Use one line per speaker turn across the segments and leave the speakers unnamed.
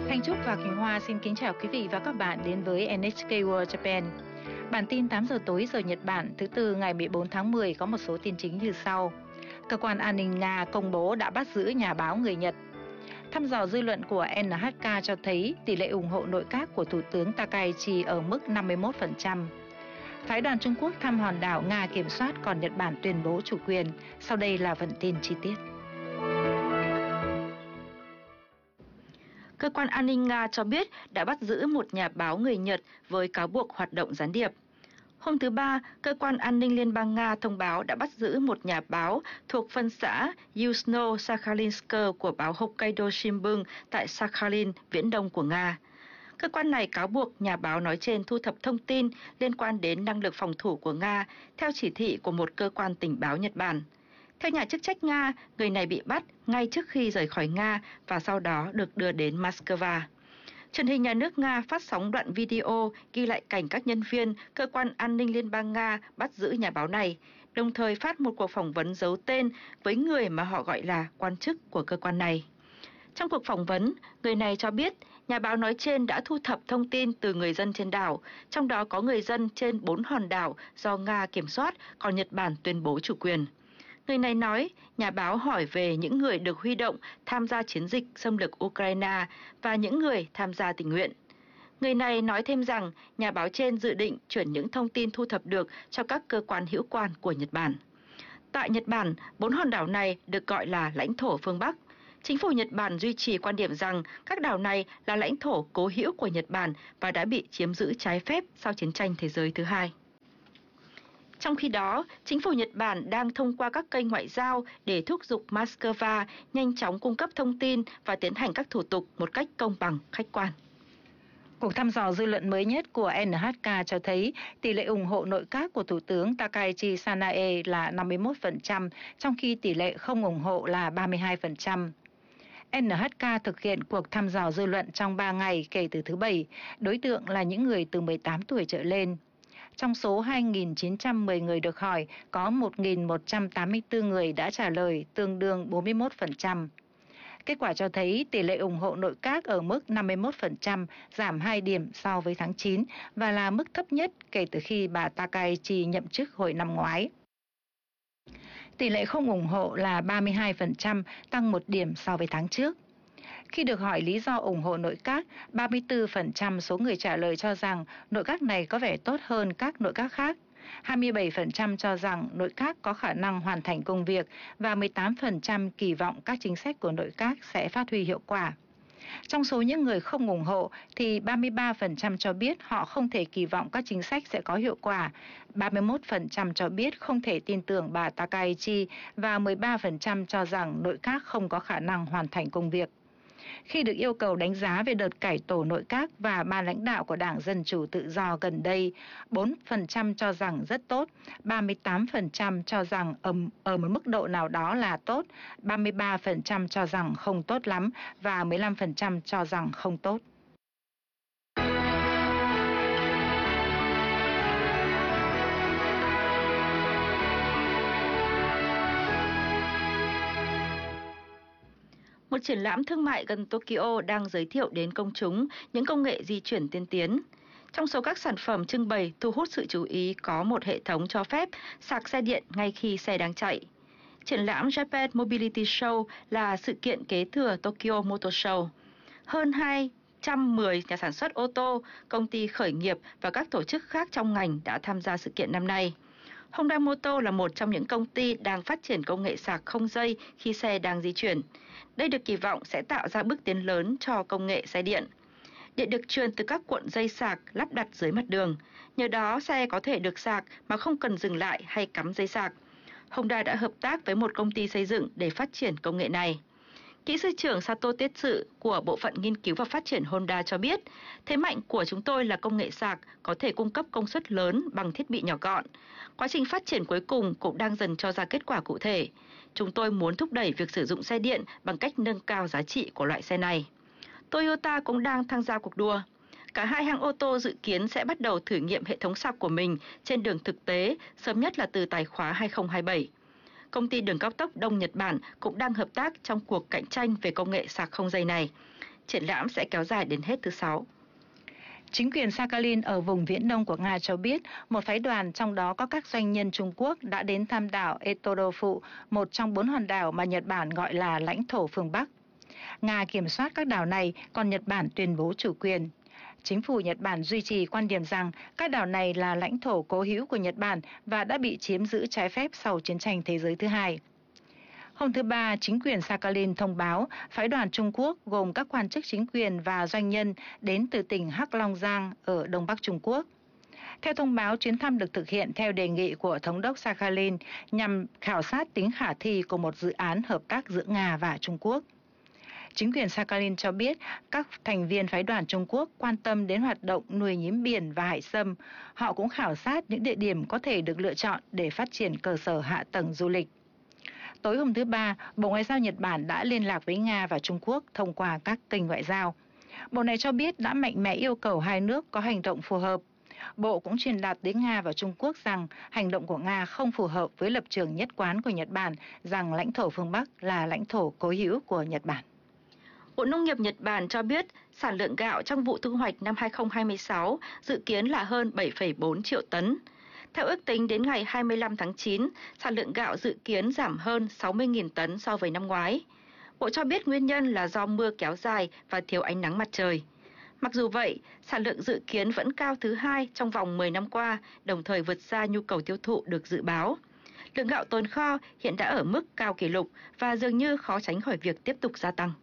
Thanh Trúc và Khánh Hoa xin kính chào quý vị và các bạn đến với NHK World Japan. Bản tin 8 giờ tối giờ Nhật Bản thứ Tư ngày 14 tháng 10 có một số tin chính như sau. Cơ quan an ninh Nga công bố đã bắt giữ nhà báo người Nhật. Thăm dò dư luận của NHK cho thấy tỷ lệ ủng hộ nội các của Thủ tướng Takaichi ở mức 51%. Phái đoàn Trung Quốc thăm hòn đảo Nga kiểm soát còn Nhật Bản tuyên bố chủ quyền. Sau đây là phần tin chi tiết. Cơ quan an ninh Nga cho biết đã bắt giữ một nhà báo người Nhật với cáo buộc hoạt động gián điệp. Hôm thứ Ba, Cơ quan an ninh Liên bang Nga thông báo đã bắt giữ một nhà báo thuộc phân xã Yuzhno-Sakhalinsk của báo Hokkaido Shimbun tại Sakhalin, viễn đông của Nga. Cơ quan này cáo buộc nhà báo nói trên thu thập thông tin liên quan đến năng lực phòng thủ của Nga theo chỉ thị của một cơ quan tình báo Nhật Bản. Theo nhà chức trách Nga, người này bị bắt ngay trước khi rời khỏi Nga và sau đó được đưa đến Moscow. Truyền hình nhà nước Nga phát sóng đoạn video ghi lại cảnh các nhân viên Cơ quan an ninh Liên bang Nga bắt giữ nhà báo này, đồng thời phát một cuộc phỏng vấn giấu tên với người mà họ gọi là quan chức của cơ quan này. Trong cuộc phỏng vấn, người này cho biết nhà báo nói trên đã thu thập thông tin từ người dân trên đảo, trong đó có người dân trên 4 hòn đảo do Nga kiểm soát, còn Nhật Bản tuyên bố chủ quyền. Người này nói, nhà báo hỏi về những người được huy động tham gia chiến dịch xâm lược Ukraine và những người tham gia tình nguyện. Người này nói thêm rằng nhà báo trên dự định chuyển những thông tin thu thập được cho các cơ quan hữu quan của Nhật Bản. Tại Nhật Bản, 4 hòn đảo này được gọi là lãnh thổ phương Bắc. Chính phủ Nhật Bản duy trì quan điểm rằng các đảo này là lãnh thổ cố hữu của Nhật Bản và đã bị chiếm giữ trái phép sau chiến tranh thế giới thứ hai. Trong khi đó, chính phủ Nhật Bản đang thông qua các kênh ngoại giao để thúc giục Moscow nhanh chóng cung cấp thông tin và tiến hành các thủ tục một cách công bằng, khách quan. Cuộc thăm dò dư luận mới nhất của NHK cho thấy tỷ lệ ủng hộ nội các của Thủ tướng Takaichi Sanae là 51%, trong khi tỷ lệ không ủng hộ là 32%. NHK thực hiện cuộc thăm dò dư luận trong 3 ngày kể từ thứ Bảy, đối tượng là những người từ 18 tuổi trở lên. Trong số 2.910 người được hỏi, có 1.184 người đã trả lời, tương đương 41%. Kết quả cho thấy tỷ lệ ủng hộ nội các ở mức 51%, giảm 2 điểm so với tháng 9 và là mức thấp nhất kể từ khi bà Takaichi nhậm chức hồi năm ngoái. Tỷ lệ không ủng hộ là 32%, tăng 1 điểm so với tháng trước. Khi được hỏi lý do ủng hộ nội các, 34% số người trả lời cho rằng nội các này có vẻ tốt hơn các nội các khác, 27% cho rằng nội các có khả năng hoàn thành công việc và 18% kỳ vọng các chính sách của nội các sẽ phát huy hiệu quả. Trong số những người không ủng hộ thì 33% cho biết họ không thể kỳ vọng các chính sách sẽ có hiệu quả, 31% cho biết không thể tin tưởng bà Takaichi và 13% cho rằng nội các không có khả năng hoàn thành công việc. Khi được yêu cầu đánh giá về đợt cải tổ nội các và ban lãnh đạo của Đảng Dân Chủ Tự Do gần đây, 4% cho rằng rất tốt, 38% cho rằng ở một mức độ nào đó là tốt, 33% cho rằng không tốt lắm và 15% cho rằng không tốt. Một triển lãm thương mại gần Tokyo đang giới thiệu đến công chúng những công nghệ di chuyển tiên tiến. Trong số các sản phẩm trưng bày thu hút sự chú ý có một hệ thống cho phép sạc xe điện ngay khi xe đang chạy. Triển lãm Japan Mobility Show là sự kiện kế thừa Tokyo Motor Show. Hơn 210 nhà sản xuất ô tô, công ty khởi nghiệp và các tổ chức khác trong ngành đã tham gia sự kiện năm nay. Honda Motor là một trong những công ty đang phát triển công nghệ sạc không dây khi xe đang di chuyển. Đây được kỳ vọng sẽ tạo ra bước tiến lớn cho công nghệ xe điện. Điện được truyền từ các cuộn dây sạc lắp đặt dưới mặt đường. Nhờ đó xe có thể được sạc mà không cần dừng lại hay cắm dây sạc. Honda đã hợp tác với một công ty xây dựng để phát triển công nghệ này. Kỹ sư trưởng Sato Tetsu của Bộ phận Nghiên cứu và Phát triển Honda cho biết, thế mạnh của chúng tôi là công nghệ sạc có thể cung cấp công suất lớn bằng thiết bị nhỏ gọn. Quá trình phát triển cuối cùng cũng đang dần cho ra kết quả cụ thể. Chúng tôi muốn thúc đẩy việc sử dụng xe điện bằng cách nâng cao giá trị của loại xe này. Toyota cũng đang tham gia cuộc đua. Cả hai hãng ô tô dự kiến sẽ bắt đầu thử nghiệm hệ thống sạc của mình trên đường thực tế, sớm nhất là từ tài khóa 2027. Công ty đường cao tốc Đông Nhật Bản cũng đang hợp tác trong cuộc cạnh tranh về công nghệ sạc không dây này. Triển lãm sẽ kéo dài đến hết thứ Sáu.
Chính quyền Sakhalin ở vùng viễn đông của Nga cho biết một phái đoàn trong đó có các doanh nhân Trung Quốc đã đến thăm đảo Etorofu, một trong 4 hòn đảo mà Nhật Bản gọi là lãnh thổ phương Bắc. Nga kiểm soát các đảo này, còn Nhật Bản tuyên bố chủ quyền. Chính phủ Nhật Bản duy trì quan điểm rằng các đảo này là lãnh thổ cố hữu của Nhật Bản và đã bị chiếm giữ trái phép sau chiến tranh thế giới thứ hai. Hôm thứ Ba, chính quyền Sakhalin thông báo phái đoàn Trung Quốc gồm các quan chức chính quyền và doanh nhân đến từ tỉnh Hắc Long Giang ở Đông Bắc Trung Quốc. Theo thông báo, chuyến thăm được thực hiện theo đề nghị của Thống đốc Sakhalin nhằm khảo sát tính khả thi của một dự án hợp tác giữa Nga và Trung Quốc. Chính quyền Sakhalin cho biết các thành viên phái đoàn Trung Quốc quan tâm đến hoạt động nuôi nhím biển và hải sâm. Họ cũng khảo sát những địa điểm có thể được lựa chọn để phát triển cơ sở hạ tầng du lịch. Tối hôm thứ Ba, Bộ Ngoại giao Nhật Bản đã liên lạc với Nga và Trung Quốc thông qua các kênh ngoại giao. Bộ này cho biết đã mạnh mẽ yêu cầu hai nước có hành động phù hợp. Bộ cũng truyền đạt đến Nga và Trung Quốc rằng hành động của Nga không phù hợp với lập trường nhất quán của Nhật Bản rằng lãnh thổ phương Bắc là lãnh thổ cố hữu của Nhật Bản.
Bộ Nông nghiệp Nhật Bản cho biết sản lượng gạo trong vụ thu hoạch năm 2026 dự kiến là hơn 7,4 triệu tấn. Theo ước tính đến ngày 25 tháng 9, sản lượng gạo dự kiến giảm hơn 60.000 tấn so với năm ngoái. Bộ cho biết nguyên nhân là do mưa kéo dài và thiếu ánh nắng mặt trời. Mặc dù vậy, sản lượng dự kiến vẫn cao thứ hai trong vòng 10 năm qua, đồng thời vượt xa nhu cầu tiêu thụ được dự báo. Lượng gạo tồn kho hiện đã ở mức cao kỷ lục và dường như khó tránh khỏi việc tiếp tục gia tăng.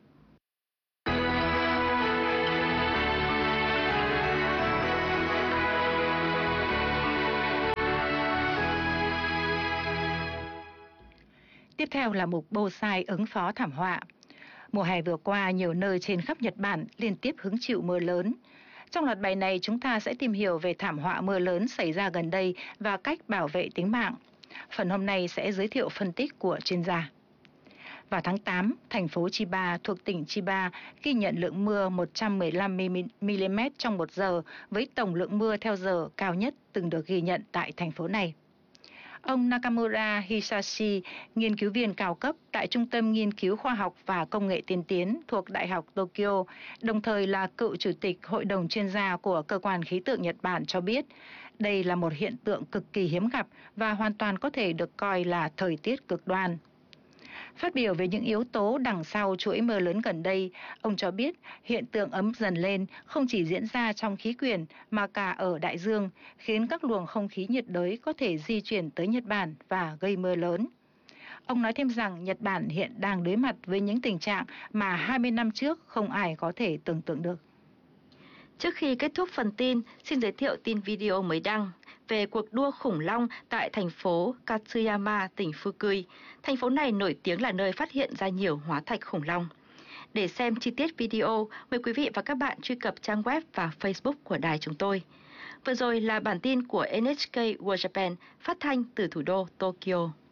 Tiếp theo là mục bonsai ứng phó thảm họa. Mùa hè vừa qua, nhiều nơi trên khắp Nhật Bản liên tiếp hứng chịu mưa lớn. Trong loạt bài này, chúng ta sẽ tìm hiểu về thảm họa mưa lớn xảy ra gần đây và cách bảo vệ tính mạng. Phần hôm nay sẽ giới thiệu phân tích của chuyên gia. Vào tháng 8, thành phố Chiba thuộc tỉnh Chiba ghi nhận lượng mưa 115 mm trong 1 giờ với tổng lượng mưa theo giờ cao nhất từng được ghi nhận tại thành phố này. Ông Nakamura Hisashi, nghiên cứu viên cao cấp tại Trung tâm Nghiên cứu Khoa học và Công nghệ tiên tiến thuộc Đại học Tokyo, đồng thời là cựu chủ tịch Hội đồng chuyên gia của Cơ quan Khí tượng Nhật Bản cho biết, đây là một hiện tượng cực kỳ hiếm gặp và hoàn toàn có thể được coi là thời tiết cực đoan. Phát biểu về những yếu tố đằng sau chuỗi mưa lớn gần đây, ông cho biết hiện tượng ấm dần lên không chỉ diễn ra trong khí quyển mà cả ở đại dương, khiến các luồng không khí nhiệt đới có thể di chuyển tới Nhật Bản và gây mưa lớn. Ông nói thêm rằng Nhật Bản hiện đang đối mặt với những tình trạng mà 20 năm trước không ai có thể tưởng tượng được.
Trước khi kết thúc phần tin, xin giới thiệu tin video mới đăng về cuộc đua khủng long tại thành phố Katsuyama, tỉnh Fukui. Thành phố này nổi tiếng là nơi phát hiện ra nhiều hóa thạch khủng long. Để xem chi tiết video, mời quý vị và các bạn truy cập trang web và Facebook của đài chúng tôi. Vừa rồi là bản tin của NHK World Japan phát thanh từ thủ đô Tokyo.